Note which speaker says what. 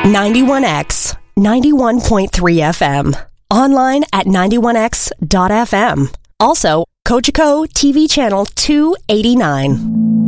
Speaker 1: 91X, 91.3 FM. Online at 91x.fm. Also, Cogeco TV channel 289.